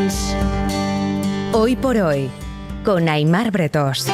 Orange. Hoy por hoy, con Aimar Bretós.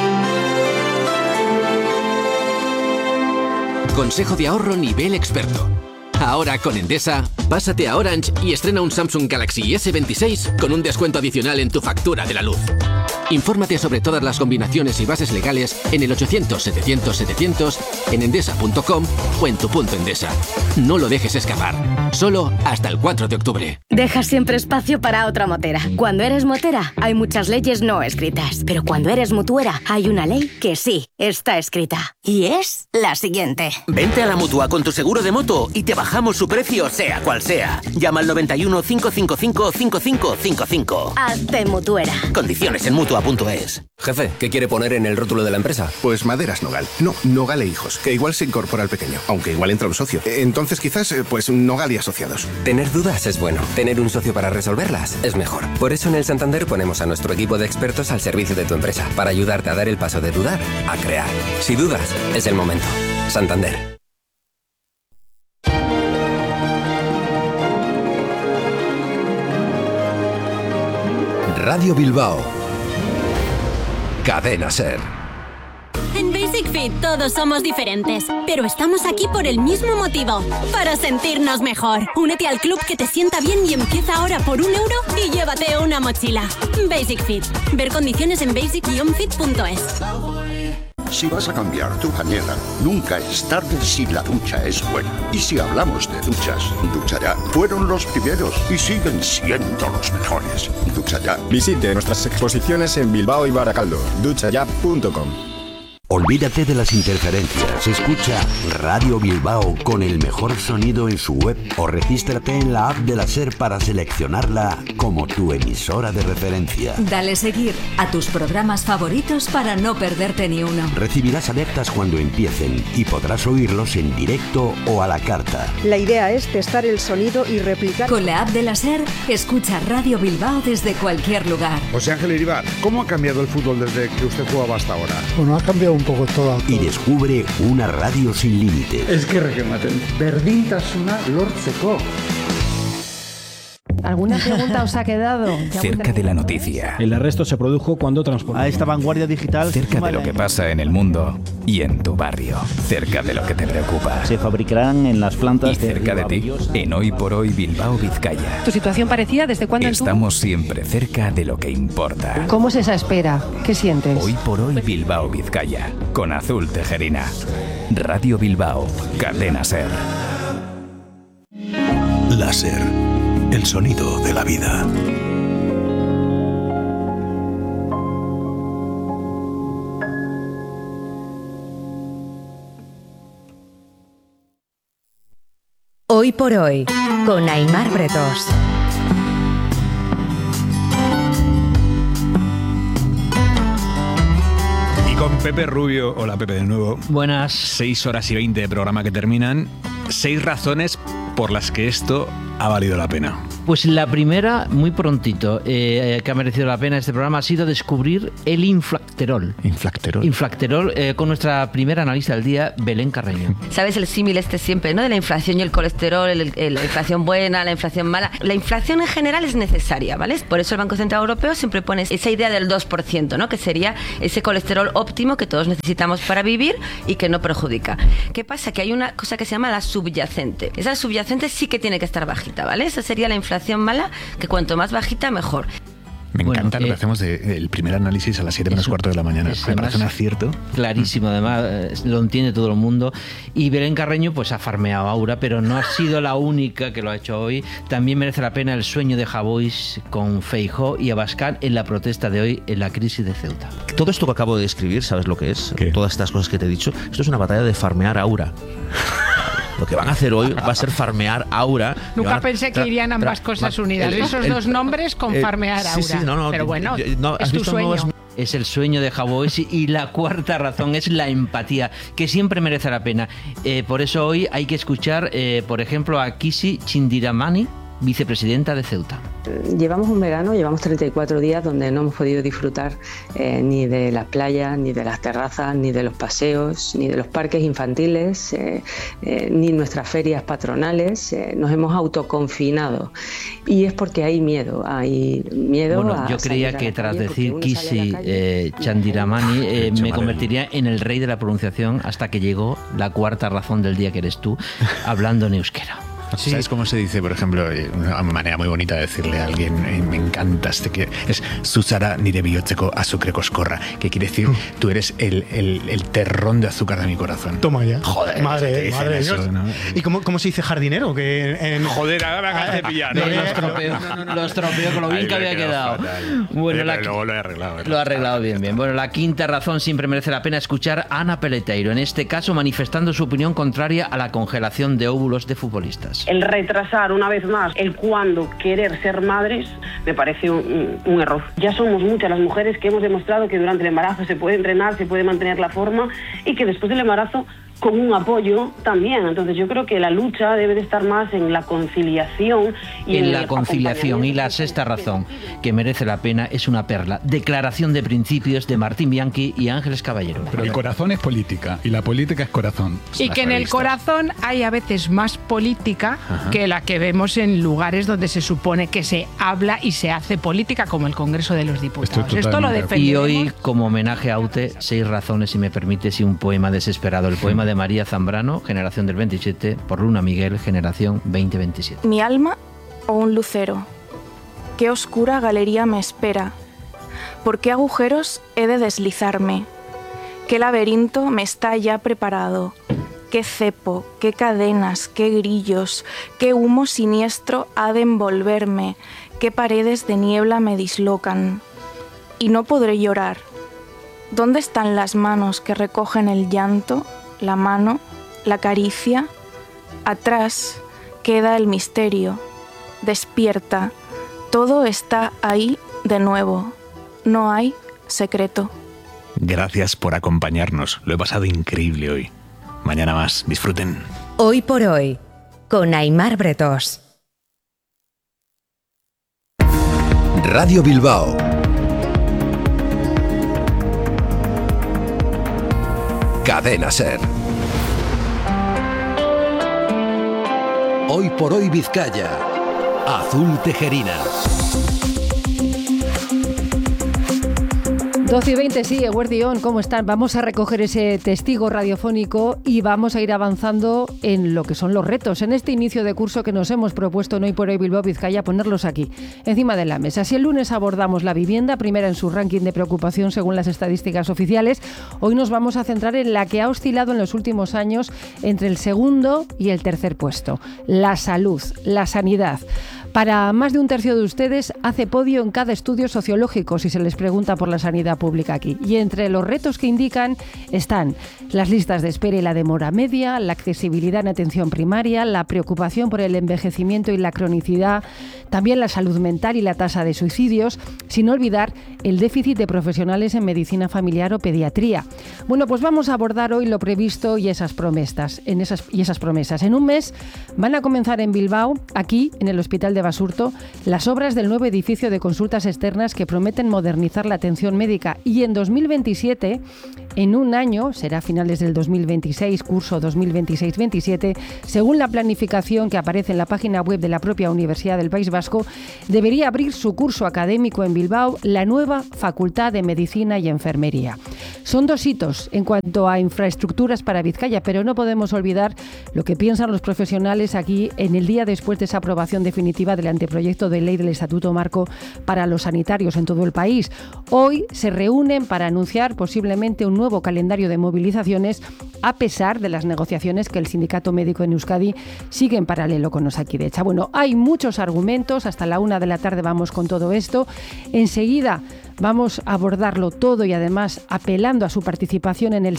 Consejo de ahorro nivel experto. Ahora con Endesa, pásate a Orange y estrena un Samsung Galaxy S26 con un descuento adicional en tu factura de la luz. Infórmate sobre todas las combinaciones y bases legales en el 800-700-700, en endesa.com o en tu punto Endesa. No lo dejes escapar. Solo hasta el 4 de octubre. Deja siempre espacio para otra motera. Cuando eres motera, hay muchas leyes no escritas. Pero cuando eres mutuera, hay una ley que sí está escrita. Y es la siguiente. Vente a la Mutua con tu seguro de moto y te bajamos su precio, sea cual sea. Llama al 91 555 5555. Hazte mutuera. Condiciones en Mutua.es. Jefe, ¿qué quiere poner en el rótulo de la empresa? Pues Maderas Nogal. No, Nogal e Hijos, que igual se incorpora al pequeño, aunque igual entra un socio. Entonces quizás, pues Nogal y Asociados. Tener dudas es bueno. Tener un socio para resolverlas es mejor. Por eso en el Santander ponemos a nuestro equipo de expertos al servicio de tu empresa, para ayudarte a dar el paso de dudar a crear. Si dudas, es el momento. Santander. Radio Bilbao. Cadena Ser. En Basic Fit todos somos diferentes, pero estamos aquí por el mismo motivo, para sentirnos mejor. Únete al club que te sienta bien y empieza ahora por €1 y llévate una mochila. Basic Fit. Ver condiciones en basic-fit.es. Si vas a cambiar tu bañera, nunca es tarde si la ducha es buena. Y si hablamos de duchas, Ducha Ya fueron los primeros y siguen siendo los mejores. Ducha Ya. Visite nuestras exposiciones en Bilbao y Baracaldo. duchaya.com. Olvídate de las interferencias. Escucha Radio Bilbao con el mejor sonido en su web o regístrate en la app de la SER para seleccionarla como tu emisora de referencia. Dale seguir a tus programas favoritos para no perderte ni uno. Recibirás alertas cuando empiecen y podrás oírlos en directo o a la carta. La idea es testar el sonido y replicar. Con la app de la SER, escucha Radio Bilbao desde cualquier lugar. José Ángel Iribar, ¿cómo ha cambiado el fútbol desde que usted jugaba hasta ahora? Bueno, ha cambiado un poco todo. Y descubre una radio sin límites. Es que requematen. Berdintasuna lortzeko. ¿Alguna pregunta os ha quedado? Cerca de la noticia. El arresto se produjo cuando transportaba a esta vanguardia digital. Cerca de lo que pasa en el mundo y en tu barrio. Cerca de lo que te preocupa. Se fabricarán en las plantas y cerca de ti, en Hoy por Hoy Bilbao Vizcaya. ¿Tu situación parecida desde cuándo? Estamos siempre cerca de lo que importa. ¿Cómo es esa espera? ¿Qué sientes? Hoy por Hoy Bilbao Vizcaya. Con Azul Tejerina. Radio Bilbao. Cadena Ser. La Ser. El sonido de la vida. Hoy por hoy, con Aimar Bretós. Y con Pepe Rubio. Hola Pepe de nuevo. Buenas. 6 horas y 20 de programa que terminan. 6 razones por las que esto ha valido la pena. Pues la primera, muy prontito, que ha merecido la pena este programa, ha sido descubrir el inflacterol. ¿Inflacterol? Inflacterol, con nuestra primera analista del día, Belén Carreño. ¿Sabes el símil este siempre, ¿no? De la inflación y el colesterol, la inflación buena, la inflación mala. La inflación en general es necesaria, ¿vale? Por eso el Banco Central Europeo siempre pone esa idea del 2%, ¿no? Que sería ese colesterol óptimo que todos necesitamos para vivir y que no perjudica. ¿Qué pasa? Que hay una cosa que se llama la subyacente. Esa subyacente sí que tiene que estar bajita, ¿vale? Esa sería la inflación mala, que cuanto más bajita, mejor. Me encanta lo que hacemos del primer análisis a las 7 menos cuarto de la mañana. Me parece un acierto. Clarísimo, además lo entiende todo el mundo. Y Belén Carreño pues ha farmeado a Aura, pero no ha sido la única que lo ha hecho hoy. También merece la pena el sueño de Javois con Feijóo y Abascal en la protesta de hoy en la crisis de Ceuta. Todo esto que acabo de describir, ¿sabes lo que es? ¿Qué? Todas estas cosas que te he dicho, esto es una batalla de farmear a Aura. Lo que van a hacer hoy va a ser farmear Aura. Nunca pensé que irían ambas cosas unidas. Esos dos nombres con farmear Aura. Sí, pero bueno, es tu sueño. Es el sueño de Javois. Y la cuarta razón es la empatía, que siempre merece la pena. Por eso hoy hay que escuchar, por ejemplo, a Kishi Chindiramani, vicepresidenta de Ceuta. Llevamos un verano, llevamos 34 días donde no hemos podido disfrutar ni de las playas, ni de las terrazas, ni de los paseos, ni de los parques infantiles, ni nuestras ferias patronales. Nos hemos autoconfinado y es porque hay miedo Bueno, yo creía que tras decir Kisi Chandiramani me convertiría en el rey de la pronunciación hasta que llegó la cuarta razón del día, que eres tú, hablando en euskera. Sí. ¿Sabes cómo se dice, por ejemplo, una manera muy bonita de decirle a alguien, me encanta, es Susara nire bihotzeko azukre koskorra, que quiere decir, tú eres el terrón de azúcar de mi corazón. Toma ya. Joder, madre de Dios. ¿No? ¿Y cómo se dice jardinero? Joder, ahora me acabas de pillar. Lo estropeo con lo bien que había quedado. Bueno, luego lo he arreglado. Lo ha arreglado bien. Bueno, la quinta razón, siempre merece la pena escuchar a Ana Peleteiro, en este caso manifestando su opinión contraria a la congelación de óvulos de futbolistas. El retrasar una vez más el cuándo querer ser madres me parece un error. Ya somos muchas las mujeres que hemos demostrado que durante el embarazo se puede entrenar, se puede mantener la forma y que después del embarazo con un apoyo también. Entonces yo creo que la lucha debe de estar más en la conciliación. Y la sexta razón que merece la pena es una perla. Declaración de principios de Martín Bianchi y Ángeles Caballero. Pero el corazón es política y la política es corazón. Y que en el corazón hay a veces más política que la que vemos en lugares donde se supone que se habla y se hace política, como el Congreso de los Diputados. Esto lo defendemos. Y hoy, como homenaje a Aute, 6 razones, si me permites, y un poema desesperado. El poema de María Zambrano, generación del 27, por Luna Miguel, generación 2027. Mi alma o un lucero. Qué oscura galería me espera. ¿Por qué agujeros he de deslizarme? ¿Qué laberinto me está ya preparado? ¿Qué cepo, qué cadenas, qué grillos, qué humo siniestro ha de envolverme? ¿Qué paredes de niebla me dislocan? Y no podré llorar. ¿Dónde están las manos que recogen el llanto? La mano, la caricia. Atrás queda el misterio. Despierta. Todo está ahí de nuevo. No hay secreto. Gracias por acompañarnos. Lo he pasado increíble hoy. Mañana más. Disfruten. Hoy por hoy, con Aimar Bretós. Radio Bilbao. Cadena SER. Hoy por hoy Vizcaya. Azul Tejerina. 12:20, sí, Eguerdión, ¿cómo están? Vamos a recoger ese testigo radiofónico y vamos a ir avanzando en lo que son los retos. En este inicio de curso que nos hemos propuesto en Hoy por Hoy Bilbao Vizcaya, ponerlos aquí, encima de la mesa. Si el lunes abordamos la vivienda, primera en su ranking de preocupación según las estadísticas oficiales, hoy nos vamos a centrar en la que ha oscilado en los últimos años entre el segundo y el tercer puesto, la salud, la sanidad. Para más de un tercio de ustedes hace podio en cada estudio sociológico si se les pregunta por la sanidad pública aquí. Y entre los retos que indican están las listas de espera y la demora media, la accesibilidad en atención primaria, la preocupación por el envejecimiento y la cronicidad, también la salud mental y la tasa de suicidios, sin olvidar el déficit de profesionales en medicina familiar o pediatría. Bueno, pues vamos a abordar hoy lo previsto y esas promesas. En un mes van a comenzar en Bilbao, aquí en el Hospital de Basurto, las obras del nuevo edificio de consultas externas que prometen modernizar la atención médica, y en 2027, en un año, será a finales del 2026, curso 2026-27, según la planificación que aparece en la página web de la propia Universidad del País Vasco, debería abrir su curso académico en Bilbao la nueva Facultad de Medicina y Enfermería. Son 2 hitos en cuanto a infraestructuras para Vizcaya, pero no podemos olvidar lo que piensan los profesionales aquí en el día después de esa aprobación definitiva del anteproyecto de ley del Estatuto Marco para los sanitarios en todo el país. Hoy se reúnen para anunciar posiblemente un nuevo calendario de movilizaciones, a pesar de las negociaciones que el Sindicato Médico en Euskadi sigue en paralelo con Osakidetza. Bueno, hay muchos argumentos, hasta la 1 de la tarde vamos con todo esto. Enseguida vamos a abordarlo todo y además apelando a su participación en el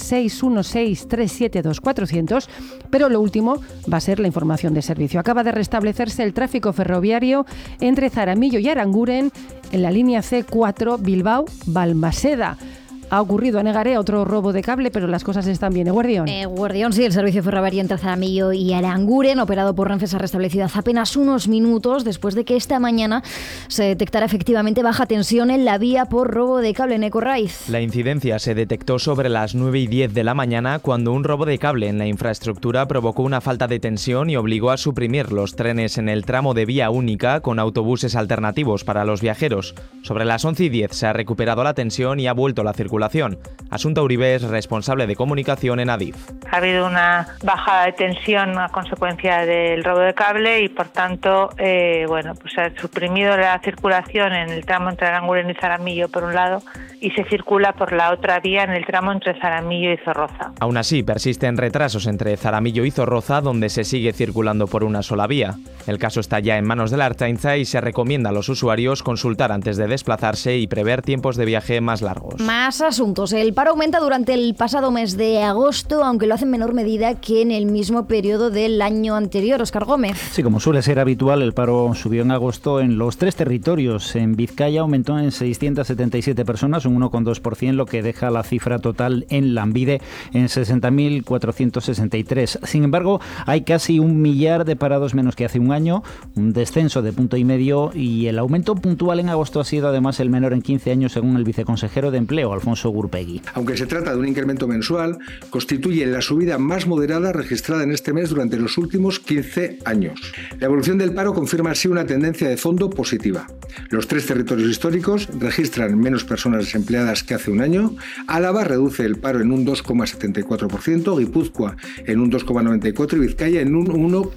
616-372-400, pero lo último va a ser la información de servicio. Acaba de restablecerse el tráfico ferroviario entre Zaramillo y Aranguren en la línea C4 Bilbao-Balmaseda. ha ocurrido en Egaré otro robo de cable, pero las cosas están bien. Guardión. Guardión, sí, el servicio ferroviario entre Zaramillo y Aranguren, operado por Renfe, se ha restablecido hace apenas unos minutos después de que esta mañana se detectara efectivamente baja tensión en la vía por robo de cable en Ecorraiz. La incidencia se detectó sobre las 9:10 de la mañana cuando un robo de cable en la infraestructura provocó una falta de tensión y obligó a suprimir los trenes en el tramo de vía única con autobuses alternativos para los viajeros. Sobre las 11:10 se ha recuperado la tensión y ha vuelto la circulación. Asunta Uribe es responsable de comunicación en Adif. Ha habido una baja de tensión a consecuencia del robo de cable y por tanto se ha suprimido la circulación en el tramo entre Aranguren y Zaramillo por un lado y se circula por la otra vía en el tramo entre Zaramillo y Zorroza. Aún así, persisten retrasos entre Zaramillo y Zorroza, donde se sigue circulando por una sola vía. El caso está ya en manos de la Ertzaintza y se recomienda a los usuarios consultar antes de desplazarse y prever tiempos de viaje más largos. Más asuntos. El paro aumenta durante el pasado mes de agosto, aunque lo hace en menor medida que en el mismo periodo del año anterior. Óscar Gómez. Sí, como suele ser habitual, el paro subió en agosto en los 3 territorios. En Vizcaya aumentó en 677 personas, un 1,2%, lo que deja la cifra total en Lanbide en 60.463. Sin embargo, hay casi 1 millar de parados menos que hace un año, un descenso de 1,5 y el aumento puntual en agosto ha sido además el menor en 15 años según el viceconsejero de Empleo, Alfonso Gurpegui. Aunque se trata de un incremento mensual, constituye la subida más moderada registrada en este mes durante los últimos 15 años. La evolución del paro confirma así una tendencia de fondo positiva. Los 3 territorios históricos registran menos personas desempleadas que hace un año. Álava reduce el paro en un 2,74%, Guipúzcoa en un 2,94% y Vizcaya en un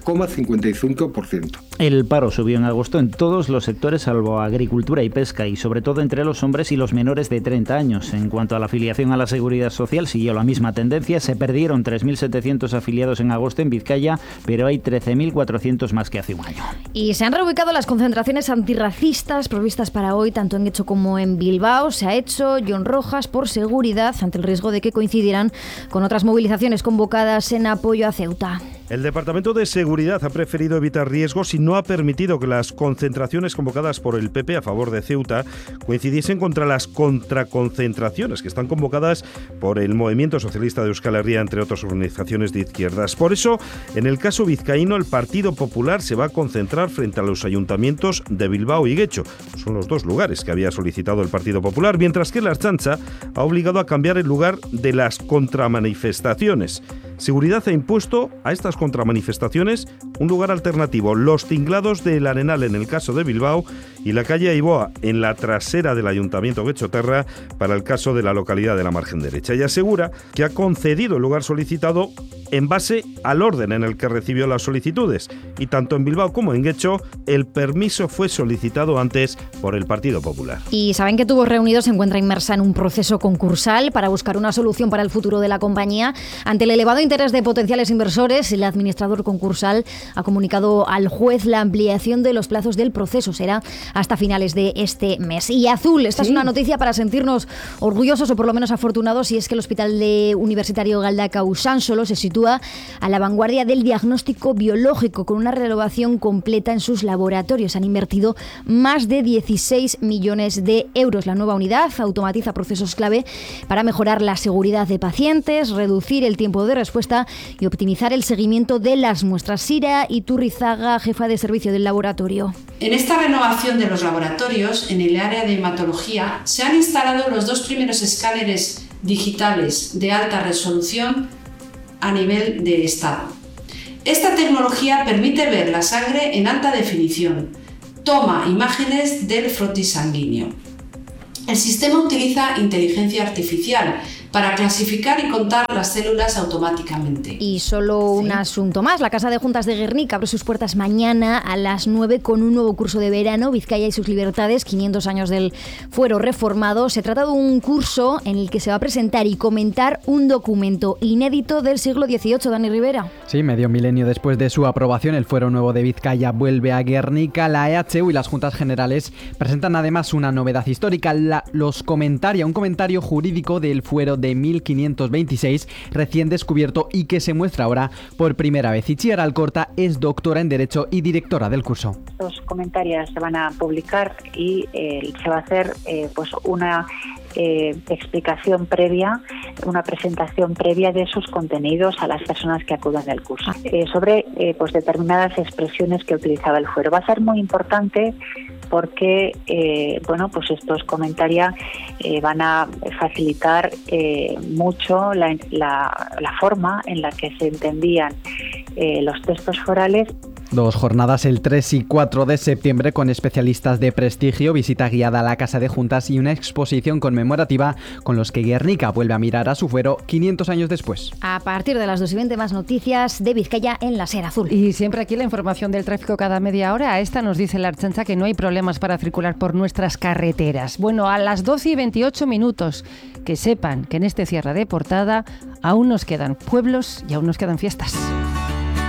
1,55%. El paro subió en agosto en todos los sectores salvo agricultura y pesca y sobre todo entre los hombres y los menores de 30 años. En cuanto a la afiliación a la Seguridad Social, siguió la misma tendencia. Se perdieron 3.700 afiliados en agosto en Vizcaya, pero hay 13.400 más que hace un año. Y se han reubicado las concentraciones antirracistas previstas para hoy, tanto en Getxo como en Bilbao. Se ha hecho John Rojas por seguridad ante el riesgo de que coincidieran con otras movilizaciones convocadas en apoyo a Ceuta. El Departamento de Seguridad ha preferido evitar riesgos y no ha permitido que las concentraciones convocadas por el PP a favor de Ceuta coincidiesen contra las contraconcentraciones que están convocadas por el Movimiento Socialista de Euskal Herria, entre otras organizaciones de izquierdas. Por eso, en el caso vizcaíno, el Partido Popular se va a concentrar frente a los ayuntamientos de Bilbao y Getxo. Son los 2 lugares que había solicitado el Partido Popular, mientras que la Ertzaintza ha obligado a cambiar el lugar de las contramanifestaciones. Seguridad ha impuesto a estas contramanifestaciones un lugar alternativo, los Tinglados del Arenal en el caso de Bilbao y la calle Aiboa en la trasera del Ayuntamiento Getxoterra para el caso de la localidad de la margen derecha. Y asegura que ha concedido el lugar solicitado en base al orden en el que recibió las solicitudes. Y tanto en Bilbao como en Getxo, el permiso fue solicitado antes por el Partido Popular. Y saben que Tubos Reunidos se encuentra inmersa en un proceso concursal para buscar una solución para el futuro de la compañía. Ante el elevado interés de potenciales inversores, el administrador concursal ha comunicado al juez la ampliación de los plazos del proceso. Será hasta finales de este mes. Y Azul, esta es una noticia para sentirnos orgullosos o por lo menos afortunados, y es que el Hospital Universitario Galdakao Usansolo se sitúa a la vanguardia del diagnóstico biológico con una renovación completa en sus laboratorios. Han invertido más de 16 millones de euros. La nueva unidad automatiza procesos clave para mejorar la seguridad de pacientes, reducir el tiempo de respuesta y optimizar el seguimiento de las muestras. Sira Iturrizaga, jefa de servicio del laboratorio. En esta renovación de los laboratorios, en el área de hematología, se han instalado los 2 primeros escáneres digitales de alta resolución a nivel de estado. Esta tecnología permite ver la sangre en alta definición, toma imágenes del frotis sanguíneo. El sistema utiliza inteligencia artificial para clasificar y contar las células automáticamente. Y solo un asunto más. La Casa de Juntas de Guernica abre sus puertas mañana a las 9 con un nuevo curso de verano, Vizcaya y sus libertades, 500 años del fuero reformado. Se trata de un curso en el que se va a presentar y comentar un documento inédito del siglo XVIII, Dani Rivera. Sí, medio milenio después de su aprobación, el fuero nuevo de Vizcaya vuelve a Guernica. La EHU y las Juntas Generales presentan además una novedad histórica, un comentario jurídico del fuero número de 1526, recién descubierto y que se muestra ahora por primera vez. Itziar Alcorta es doctora en Derecho y directora del curso. Los comentarios se van a publicar y se va a hacer pues una explicación previa, una presentación previa de sus contenidos a las personas que acudan al curso, sobre pues determinadas expresiones que utilizaba el fuero. Va a ser muy importante porque bueno, pues estos comentarios van a facilitar mucho la forma en la que se entendían los textos forales. 2 jornadas el 3 y 4 de septiembre con especialistas de prestigio, visita guiada a la Casa de Juntas y una exposición conmemorativa con los que Guernica vuelve a mirar a su fuero 500 años después. A partir de las 2:20 más noticias de Vizcaya en la SER Azul. Y siempre aquí la información del tráfico cada media hora. A esta nos dice la Ertzaintza que no hay problemas para circular por nuestras carreteras. Bueno, a las 12:28 que sepan que en este cierre de portada aún nos quedan pueblos y aún nos quedan fiestas.